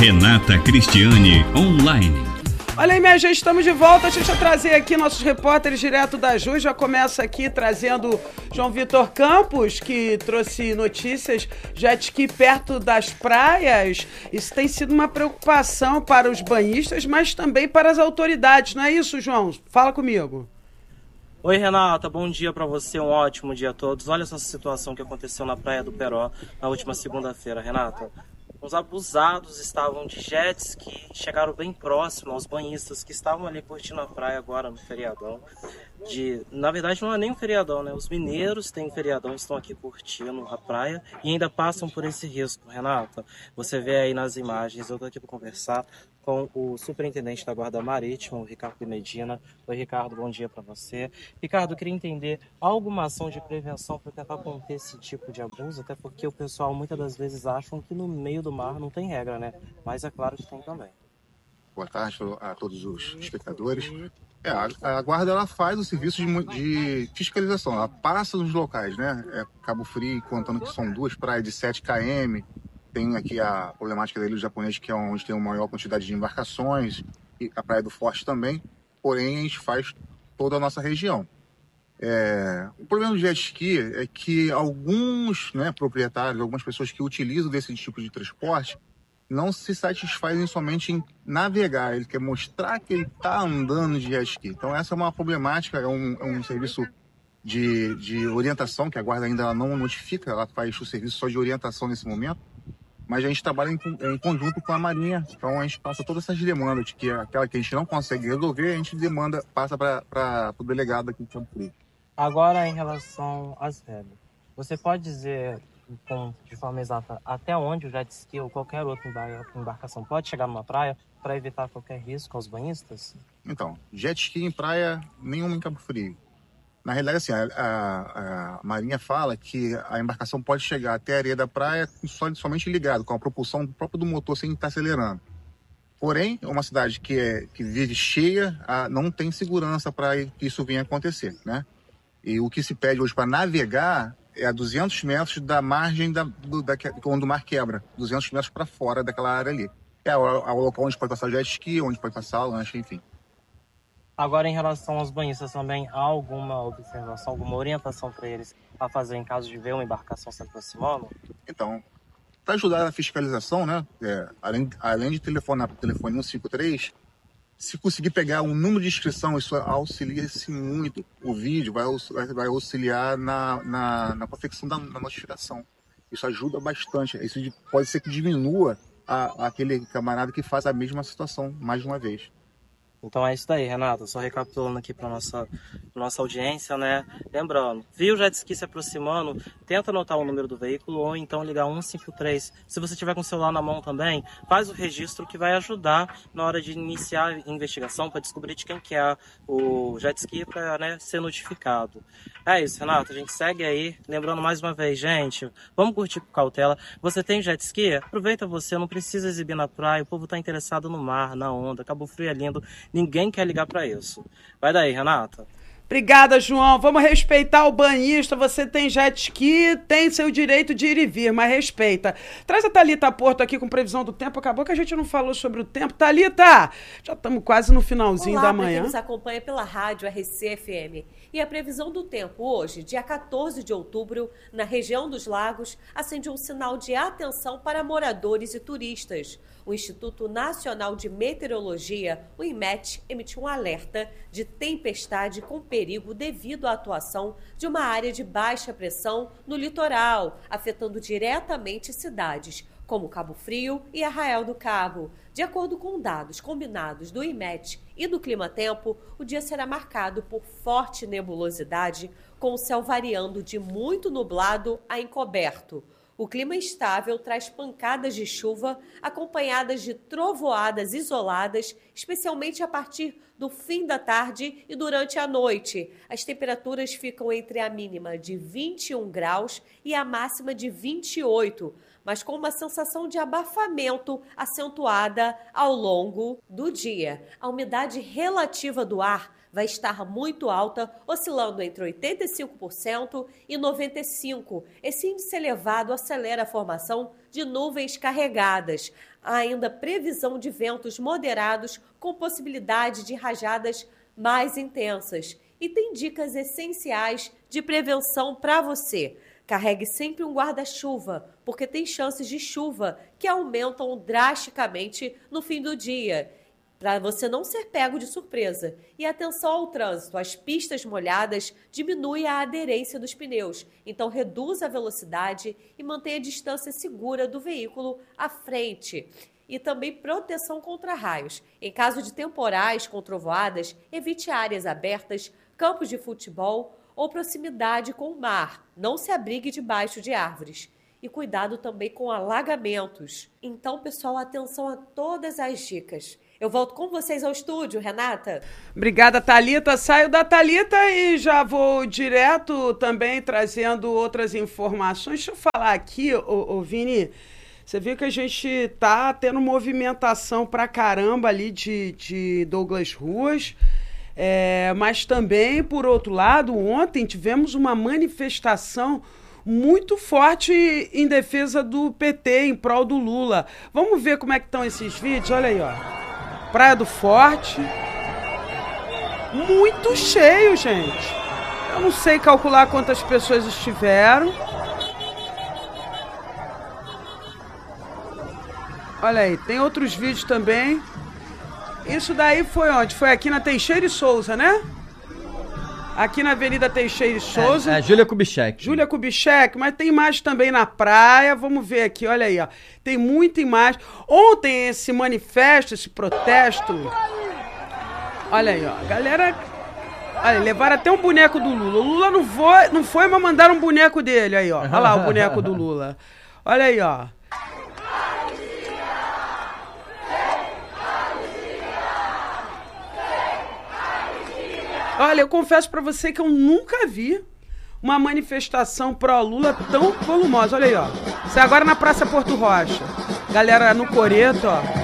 Renata Cristiane Online. Olha aí, minha gente, estamos de volta. Deixa eu trazer aqui nossos repórteres direto da Ju. Já começa aqui trazendo João Vitor Campos, que trouxe notícias jet ski perto das praias. Isso tem sido uma preocupação para os banhistas, mas também para as autoridades. Não é isso, João? Fala comigo. Oi, Renata, bom dia para você, um ótimo dia a todos. Olha essa situação que aconteceu na Praia do Peró na última segunda-feira, Renata. Os abusados estavam de jet ski, chegaram bem próximo aos banhistas que estavam ali curtindo a praia agora no feriadão. Na verdade não é nem um feriadão, né? Os mineiros têm feriadão, estão aqui curtindo a praia e ainda passam por esse risco, Renata. Você vê aí nas imagens, eu tô aqui para conversar com o superintendente da Guarda Marítima, o Ricardo Medina. Oi, Ricardo, bom dia para você. Ricardo, eu queria entender alguma ação de prevenção para tentar conter esse tipo de abuso, até porque o pessoal muitas das vezes acham que no meio do mar não tem regra, né? Mas é claro que tem também. Boa tarde a todos os espectadores. A Guarda ela faz o serviço de fiscalização, ela passa nos locais, né? Cabo Frio, contando que são duas praias de 7 km. Tem aqui a problemática da Ilha do Japonês, que é onde tem a maior quantidade de embarcações, e a Praia do Forte também, porém a gente faz toda a nossa região. O problema do jet ski é que alguns proprietários, algumas pessoas que utilizam desse tipo de transporte, não se satisfazem somente em navegar, ele quer mostrar que ele está andando de jet ski. Então essa é uma problemática, é um serviço de orientação, que a Guarda ainda não notifica, ela faz o serviço só de orientação nesse momento. Mas a gente trabalha em conjunto com a Marinha, então a gente passa todas essas demandas, de que aquela que a gente não consegue resolver, a gente passa para o delegado aqui de Cabo Frio. Agora, em relação às regras, você pode dizer de forma exata até onde o jet ski ou qualquer outra embarcação pode chegar numa praia para evitar qualquer risco aos banhistas? Então, jet ski em praia nenhuma em Cabo Frio. Na realidade, assim, a Marinha fala que a embarcação pode chegar até a areia da praia somente ligado, com a propulsão própria do motor sem estar acelerando. Porém, é uma cidade que vive cheia, não tem segurança para que isso venha acontecer, né? E o que se pede hoje para navegar é a 200 metros da margem onde o mar quebra, 200 metros para fora daquela área ali. É o local onde pode passar jet ski, onde pode passar a lancha, enfim. Agora, em relação aos banhistas também, há alguma observação, alguma orientação para eles a fazer em caso de ver uma embarcação se aproximando? Então, para ajudar na fiscalização, né, além de telefonar para o telefone 153, se conseguir pegar um número de inscrição, isso auxilia-se muito. O vídeo vai auxiliar na confecção da notificação. Isso ajuda bastante. Isso pode ser que diminua aquele camarada que faz a mesma situação mais de uma vez. Então é isso daí, Renata. Só recapitulando aqui para nossa audiência, né? Lembrando, viu o jet ski se aproximando, tenta anotar o número do veículo ou então ligar 153. Se você tiver com o celular na mão também, faz o registro que vai ajudar na hora de iniciar a investigação para descobrir de quem que é o jet ski para ser notificado. É isso, Renata. A gente segue aí. Lembrando mais uma vez, gente, vamos curtir com cautela. Você tem jet ski? Aproveita você, não precisa exibir na praia. O povo está interessado no mar, na onda. Cabo Frio é lindo. Ninguém quer ligar para isso. Vai daí, Renata. Obrigada, João. Vamos respeitar o banhista. Você tem jet ski, tem seu direito de ir e vir, mas respeita. Traz a Thalita Porto aqui com previsão do tempo. Acabou que a gente não falou sobre o tempo. Thalita, já estamos quase no finalzinho da manhã. Olá, nos acompanha pela rádio RC-FM. E a previsão do tempo hoje, dia 14 de outubro, na região dos Lagos, acende um sinal de atenção para moradores e turistas. O Instituto Nacional de Meteorologia, o IMET, emitiu um alerta de tempestade com perigo devido à atuação de uma área de baixa pressão no litoral, afetando diretamente cidades como Cabo Frio e Arraial do Cabo. De acordo com dados combinados do IMET e do Climatempo, o dia será marcado por forte nebulosidade, com o céu variando de muito nublado a encoberto. O clima instável traz pancadas de chuva acompanhadas de trovoadas isoladas, especialmente a partir do fim da tarde e durante a noite. As temperaturas ficam entre a mínima de 21 graus e a máxima de 28, mas com uma sensação de abafamento acentuada ao longo do dia. A umidade relativa do ar vai estar muito alta, oscilando entre 85% e 95%. Esse índice elevado acelera a formação de nuvens carregadas. Há ainda previsão de ventos moderados com possibilidade de rajadas mais intensas. E tem dicas essenciais de prevenção para você. Carregue sempre um guarda-chuva, porque tem chances de chuva que aumentam drasticamente no fim do dia, para você não ser pego de surpresa. E atenção ao trânsito, as pistas molhadas diminuem a aderência dos pneus, então reduza a velocidade e mantenha a distância segura do veículo à frente. E também proteção contra raios. Em caso de temporais com trovoadas, evite áreas abertas, campos de futebol ou proximidade com o mar. Não se abrigue debaixo de árvores. E cuidado também com alagamentos. Então, pessoal, atenção a todas as dicas. Eu volto com vocês ao estúdio, Renata. Obrigada, Thalita. Saio da Thalita e já vou direto também trazendo outras informações. Deixa eu falar aqui, ô Vini, você viu que a gente tá tendo movimentação pra caramba ali de Douglas Ruas. Mas também, por outro lado, ontem tivemos uma manifestação muito forte em defesa do PT, em prol do Lula. Vamos ver como é que estão esses vídeos? Olha aí, ó. Praia do Forte. Muito cheio, gente. Eu não sei calcular quantas pessoas estiveram. Olha aí, tem outros vídeos também. Isso daí foi onde? Foi aqui na Teixeira e Souza, né? Aqui na Avenida Teixeira e Souza. Júlia Kubitschek. Júlia Kubitschek, mas tem imagem também na praia. Vamos ver aqui, olha aí, ó. Tem muita imagem. Ontem esse manifesto, esse protesto. Olha aí, ó. Galera. Olha, levaram até um boneco do Lula. O Lula não foi, mas mandaram um boneco dele aí, ó. Olha lá o boneco do Lula. Olha aí, ó. Olha, eu confesso pra você que eu nunca vi uma manifestação pró-Lula tão volumosa. Olha aí, ó. Isso é agora na Praça Porto Rocha. Galera no coreto, ó.